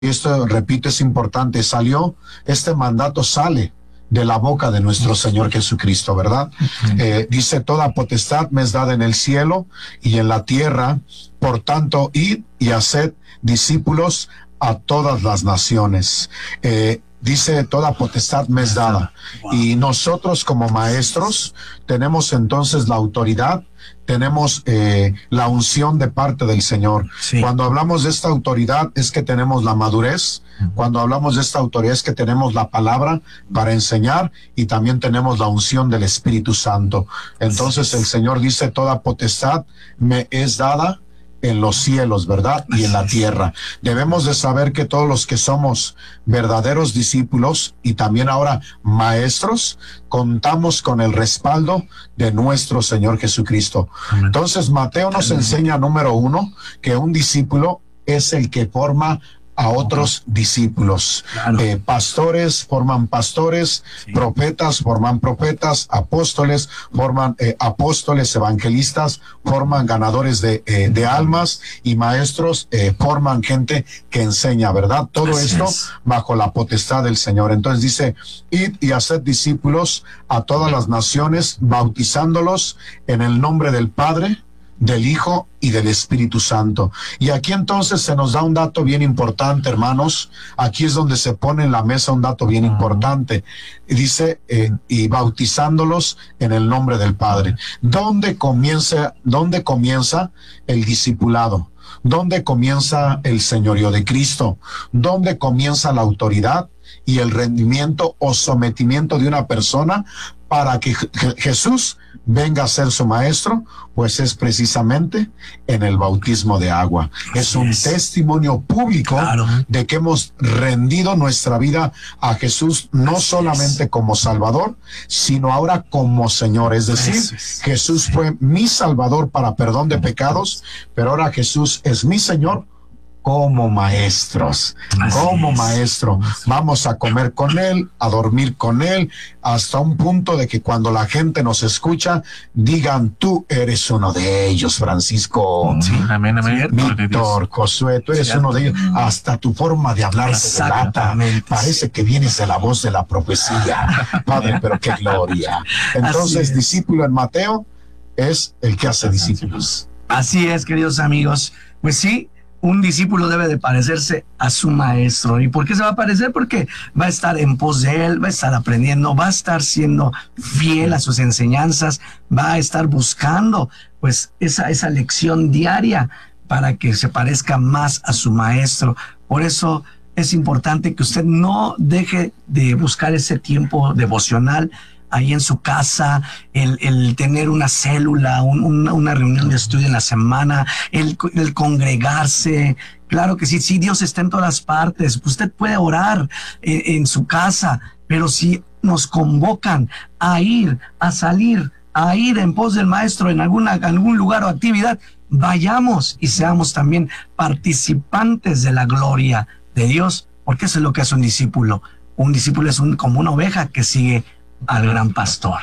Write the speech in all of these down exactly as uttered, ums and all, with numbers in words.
y esto, repito, es importante, salió, este mandato sale de la boca de nuestro Señor Jesucristo, ¿verdad? Uh-huh. Eh, dice, toda potestad me es dada en el cielo y en la tierra, por tanto, id y haced discípulos a todas las naciones. Eh, dice, toda potestad me es dada. Wow. Y nosotros como maestros tenemos entonces la autoridad, tenemos eh, la unción de parte del Señor. Sí. Cuando hablamos de esta autoridad es que tenemos la madurez. Uh-huh. Cuando hablamos de esta autoridad es que tenemos la palabra para enseñar y también tenemos la unción del Espíritu Santo. Entonces sí. El Señor dice, toda potestad me es dada en los cielos, ¿verdad? Y en la tierra. Debemos de saber que todos los que somos verdaderos discípulos y también ahora maestros, contamos con el respaldo de nuestro Señor Jesucristo. Amén. Entonces, Mateo nos Amén. enseña, número uno, que un discípulo es el que forma a otros discípulos. Claro. Eh, pastores forman pastores, sí. profetas forman profetas, apóstoles forman eh, apóstoles, evangelistas forman ganadores de, eh, de almas y maestros eh, forman gente que enseña, ¿verdad? Todo Así esto es. bajo la potestad del Señor. Entonces dice, id y haced discípulos a todas las naciones, bautizándolos en el nombre del Padre, del Hijo y del Espíritu Santo. Y aquí entonces se nos da un dato bien importante, hermanos. Aquí es donde se pone en la mesa un dato bien uh-huh. importante. Dice, eh, y bautizándolos en el nombre del Padre. ¿Dónde comienza, dónde comienza el discipulado? ¿Dónde comienza el señorío de Cristo? ¿Dónde comienza la autoridad y el rendimiento o sometimiento de una persona para que Je- Jesús venga a ser su maestro? Pues es precisamente en el bautismo de agua. Es un es. testimonio público claro. de que hemos rendido nuestra vida a Jesús, no Así solamente es. como Salvador, sino ahora como Señor. Es decir, es. Jesús sí. fue mi Salvador para perdón de pecados, pero ahora Jesús es mi Señor como maestros, Así como es. maestro. Vamos a comer con Él, a dormir con Él, hasta un punto de que cuando la gente nos escucha, digan, tú eres uno de ellos, Francisco. Sí, amén, amén. Víctor, Josué, tú eres Cierto. uno de ellos. Hasta tu forma de hablar te delata. Parece que vienes de la voz de la profecía. Padre, pero qué gloria. Entonces, discípulo en Mateo es el que hace discípulos. Así es, queridos amigos. Pues sí, un discípulo debe de parecerse a su maestro. ¿Y por qué se va a parecer? Porque va a estar en pos de él, va a estar aprendiendo, va a estar siendo fiel a sus enseñanzas, va a estar buscando pues esa, esa lección diaria para que se parezca más a su maestro. Por eso es importante que usted no deje de buscar ese tiempo devocional ahí en su casa, el, el tener una célula, un, una, una reunión de estudio en la semana, el, el congregarse. Claro que sí, sí, Dios está en todas partes. Usted puede orar en, en su casa, pero si nos convocan a ir, a salir, a ir en pos del Maestro en alguna, algún lugar o actividad, vayamos y seamos también participantes de la gloria de Dios, porque eso es lo que es un discípulo. Un discípulo es un, como una oveja que sigue al gran pastor.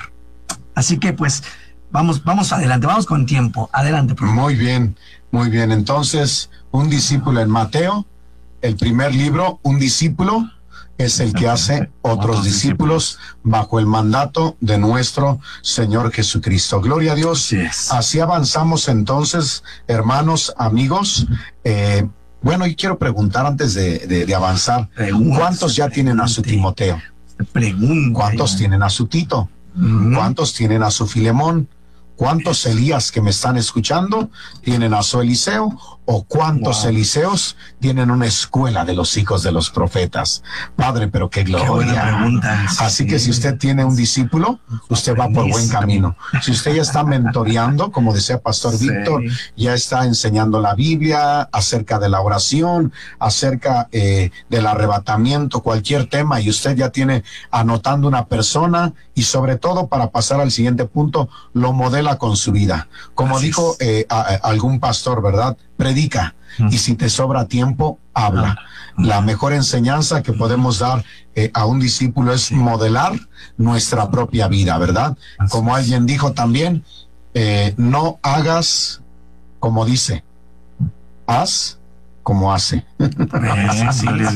Así que pues vamos, vamos adelante, vamos con tiempo. Adelante, por favor. Muy bien, muy bien. Entonces, un discípulo en Mateo, el primer libro, un discípulo es el que hace otros discípulos bajo el mandato de nuestro Señor Jesucristo. Gloria a Dios. Yes. Así avanzamos entonces, hermanos, amigos. Eh, bueno, y quiero preguntar antes de, de, de avanzar, Pregunta, ¿cuántos ya tienen a su Timoteo? Pregunta. ¿Cuántos tienen a su Tito? Uh-huh. ¿Cuántos tienen a su Filemón? ¿Cuántos Elías que me están escuchando tienen a su Eliseo? ¿O cuántos wow. Eliseos tienen una escuela de los hijos de los profetas? Padre, pero qué gloria. Qué buena pregunta. Así sí. que si usted tiene un discípulo, usted va por buen camino. Si usted ya está mentoreando, como decía Pastor sí. Víctor, ya está enseñando la Biblia acerca de la oración, acerca eh, del arrebatamiento, cualquier tema, y usted ya tiene anotando una persona, y sobre todo para pasar al siguiente punto, lo modela con su vida. Como Así dijo eh, a, a algún pastor, ¿verdad? Predica, mm. y si te sobra tiempo, habla. Mm. La mejor enseñanza que podemos dar eh, a un discípulo es sí. modelar nuestra propia vida, ¿verdad? Así como es. Alguien dijo también, eh, no hagas como dice, haz como hace. Eh, sí.